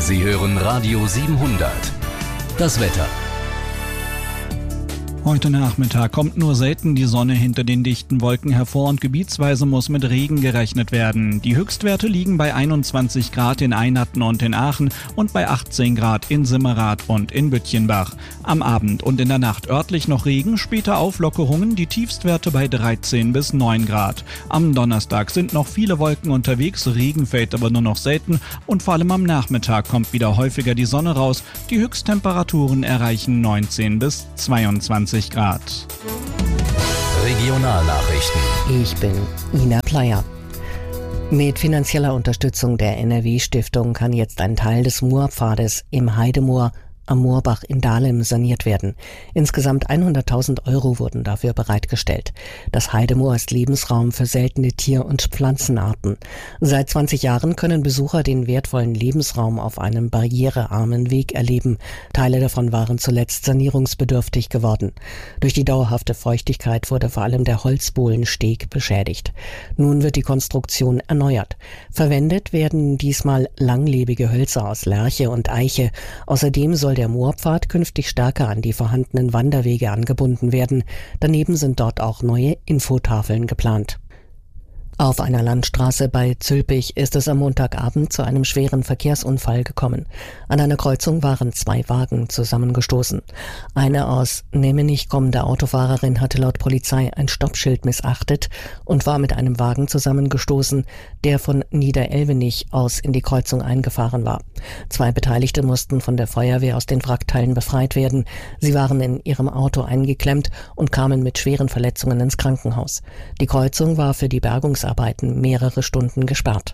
Sie hören Radio 700. Das Wetter. Heute Nachmittag kommt nur selten die Sonne hinter den dichten Wolken hervor und gebietsweise muss mit Regen gerechnet werden. Die Höchstwerte liegen bei 21 Grad in Einhatten und in Aachen und bei 18 Grad in Simmerath und in Bütchenbach. Am Abend und in der Nacht örtlich noch Regen, später Auflockerungen, die Tiefstwerte bei 13 bis 9 Grad. Am Donnerstag sind noch viele Wolken unterwegs, Regen fällt aber nur noch selten und vor allem am Nachmittag kommt wieder häufiger die Sonne raus. Die Höchsttemperaturen erreichen 19 bis 22 Grad. Regionalnachrichten. Ich bin Ina Pleyer. Mit finanzieller Unterstützung der NRW-Stiftung kann jetzt ein Teil des Moorpfades im Heidemoor am Moorbach in Dahlem saniert werden. Insgesamt 100.000 € wurden dafür bereitgestellt. Das Heidemoor ist Lebensraum für seltene Tier- und Pflanzenarten. Seit 20 Jahren können Besucher den wertvollen Lebensraum auf einem barrierearmen Weg erleben. Teile davon waren zuletzt sanierungsbedürftig geworden. Durch die dauerhafte Feuchtigkeit wurde vor allem der Holzbohlensteg beschädigt. Nun wird die Konstruktion erneuert. Verwendet werden diesmal langlebige Hölzer aus Lärche und Eiche. Außerdem soll der Moorpfad künftig stärker an die vorhandenen Wanderwege angebunden werden. Daneben sind dort auch neue Infotafeln geplant. Auf einer Landstraße bei Zülpich ist es am Montagabend zu einem schweren Verkehrsunfall gekommen. An einer Kreuzung waren 2 Wagen zusammengestoßen. Eine aus Nemmenich kommende Autofahrerin hatte laut Polizei ein Stoppschild missachtet und war mit einem Wagen zusammengestoßen, der von Niederelvenich aus in die Kreuzung eingefahren war. 2 Beteiligte mussten von der Feuerwehr aus den Wrackteilen befreit werden. Sie waren in ihrem Auto eingeklemmt und kamen mit schweren Verletzungen ins Krankenhaus. Die Kreuzung war für die Bergungsarbeiten mehrere Stunden gesperrt.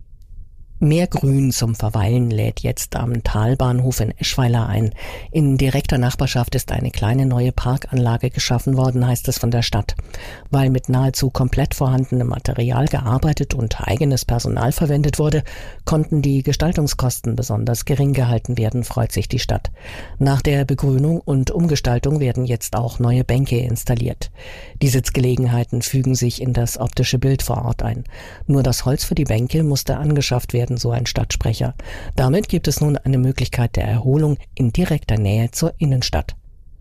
Mehr Grün zum Verweilen lädt jetzt am Talbahnhof in Eschweiler ein. In direkter Nachbarschaft ist eine kleine neue Parkanlage geschaffen worden, heißt es von der Stadt. Weil mit nahezu komplett vorhandenem Material gearbeitet und eigenes Personal verwendet wurde, konnten die Gestaltungskosten besonders gering gehalten werden, freut sich die Stadt. Nach der Begrünung und Umgestaltung werden jetzt auch neue Bänke installiert. Die Sitzgelegenheiten fügen sich in das optische Bild vor Ort ein. Nur das Holz für die Bänke musste angeschafft werden, so ein Stadtsprecher. Damit gibt es nun eine Möglichkeit der Erholung in direkter Nähe zur Innenstadt.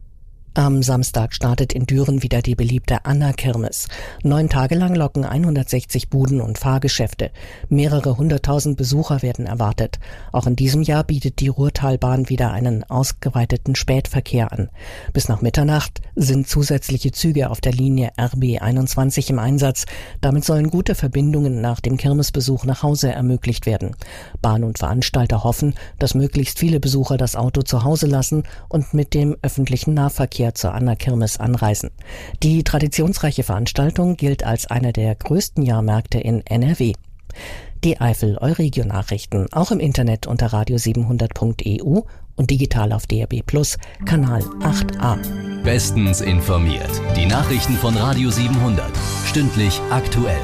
Am Samstag startet in Düren wieder die beliebte Anna-Kirmes. 9 Tage lang locken 160 Buden und Fahrgeschäfte. Mehrere 100.000 Besucher werden erwartet. Auch in diesem Jahr bietet die Ruhrtalbahn wieder einen ausgeweiteten Spätverkehr an. Bis nach Mitternacht sind zusätzliche Züge auf der Linie RB 21 im Einsatz. Damit sollen gute Verbindungen nach dem Kirmesbesuch nach Hause ermöglicht werden. Bahn und Veranstalter hoffen, dass möglichst viele Besucher das Auto zu Hause lassen und mit dem öffentlichen Nahverkehr zur Anna-Kirmes anreisen. Die traditionsreiche Veranstaltung gilt als einer der größten Jahrmärkte in NRW. Die Eifel Euregio-Nachrichten auch im Internet unter radio700.eu und digital auf DAB+, Kanal 8a. Bestens informiert. Die Nachrichten von Radio 700. Stündlich aktuell.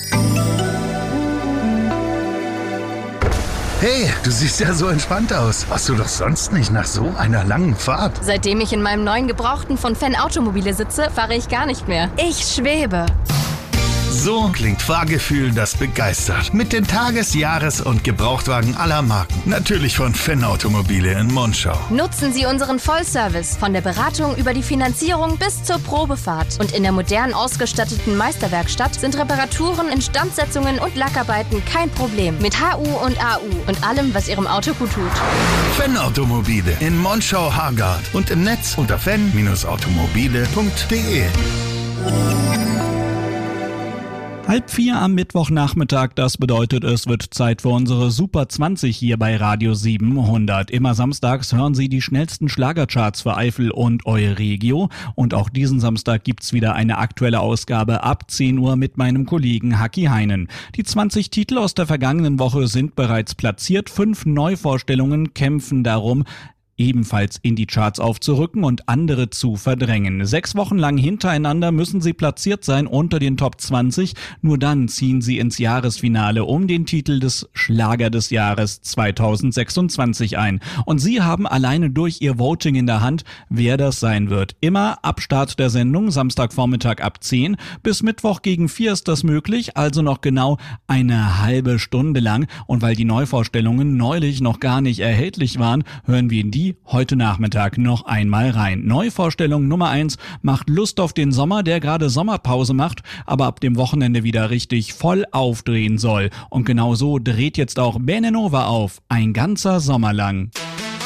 Hey, du siehst ja so entspannt aus. Warst du doch sonst nicht nach so einer langen Fahrt? Seitdem ich in meinem neuen Gebrauchten von Fan Automobile sitze, fahre ich gar nicht mehr. Ich schwebe. So klingt Fahrgefühl, das begeistert. Mit den Tages-, Jahres- und Gebrauchtwagen aller Marken. Natürlich von Fan Automobile in Monschau. Nutzen Sie unseren Vollservice von der Beratung über die Finanzierung bis zur Probefahrt. Und in der modern ausgestatteten Meisterwerkstatt sind Reparaturen, Instandsetzungen und Lackarbeiten kein Problem. Mit HU und AU und allem, was Ihrem Auto gut tut. Fan Automobile in Monschau-Hargard und im Netz unter fan-automobile.de. 3:30 am Mittwochnachmittag, das bedeutet, es wird Zeit für unsere Super 20 hier bei Radio 700. Immer samstags hören Sie die schnellsten Schlagercharts für Eifel und Euregio. Und auch diesen Samstag gibt's wieder eine aktuelle Ausgabe ab 10 Uhr mit meinem Kollegen Haki Heinen. Die 20 Titel aus der vergangenen Woche sind bereits platziert. 5 Neuvorstellungen kämpfen darum, ebenfalls in die Charts aufzurücken und andere zu verdrängen. 6 Wochen lang hintereinander müssen sie platziert sein unter den Top 20. Nur dann ziehen sie ins Jahresfinale um den Titel des Schlager des Jahres 2026 ein. Und sie haben alleine durch ihr Voting in der Hand, wer das sein wird. Immer ab Start der Sendung, Samstagvormittag ab 10 bis Mittwoch gegen 4 ist das möglich, also noch genau eine halbe Stunde lang. Und weil die Neuvorstellungen neulich noch gar nicht erhältlich waren, hören wir in die heute Nachmittag noch einmal rein. Neuvorstellung Nummer 1 macht Lust auf den Sommer, der gerade Sommerpause macht, aber ab dem Wochenende wieder richtig voll aufdrehen soll. Und genau so dreht jetzt auch Benenova auf, ein ganzer Sommer lang.